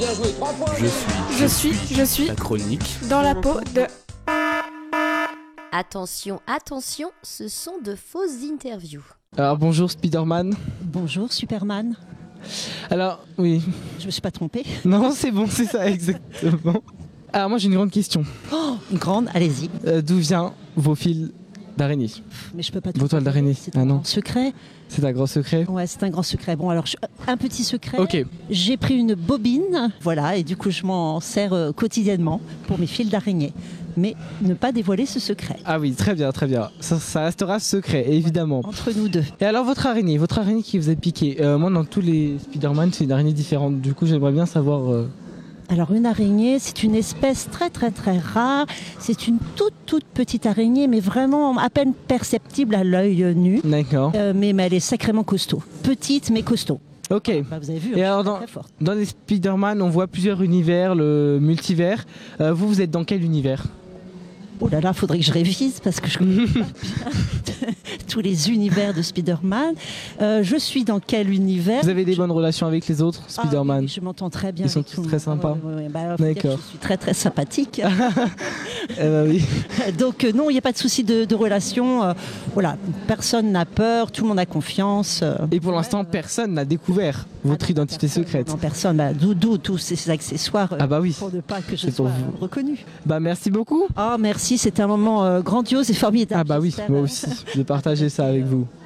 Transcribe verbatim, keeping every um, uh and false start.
Je suis, Je suis, je suis la chronique. dans la peau de... Attention, attention, ce sont de fausses interviews. Alors bonjour Spider-Man. Bonjour Superman. Alors oui, Je me suis pas trompée. non c'est bon, c'est ça exactement. Alors moi j'ai une grande question. Oh, une grande, allez-y. Euh, D'où vient vos fils d'araignée? Mais je peux pas tout Vos toiles révéler, d'araignée. C'est Ah un non. grand secret. C'est un grand secret. Ouais, c'est un grand secret. Bon, alors je- un petit secret. Ok. J'ai pris une bobine, voilà, et du coup je m'en sers euh, quotidiennement pour mes fils d'araignée. Mais ne pas dévoiler ce secret Ah oui, très bien, très bien. Ça, ça restera secret, évidemment. entre nous deux. Et alors votre araignée, votre araignée qui vous a piqué. Euh, moi dans tous les Spider-Man c'est une araignée différente. Du coup j'aimerais bien savoir... euh, Alors une araignée, c'est une espèce très très très rare. C'est une toute toute petite araignée, mais vraiment à peine perceptible à l'œil nu. D'accord. Euh, mais, mais elle est sacrément costaud. Petite mais costaud. Ok. Bah, vous avez vu, Et je suis alors très, dans, très forte. dans les Spider-Man on voit plusieurs univers, le multivers. Euh, vous, vous êtes dans quel univers? Oh là là, faudrait que je révise parce que je connais pas bien tous les univers de Spider-Man. Euh, je suis dans quel univers? Vous avez des Je- bonnes relations avec les autres Ah Spider-Man? oui, je m'entends très bien. Ils sont avec tous tout le très monde. sympas. Ah ouais, ouais, ouais. Bah, faut dire que D'accord. je suis très très sympathique. Eh ben oui. Donc euh, non, il n'y a pas de souci de, de relation. Euh, voilà, personne n'a peur, tout le monde a confiance. euh. Et pour l'instant, personne n'a découvert votre Ah non, identité personne, secrète. Non, personne. Bah, d'où d'où tous ces accessoires euh, Ah bah oui. pour ne pas que je C'est pour sois vous. reconnue. Bah merci beaucoup. Ah merci, c'était un moment euh, grandiose et formidable. Ah bah oui, j'espère. moi aussi, de partager ça avec vous.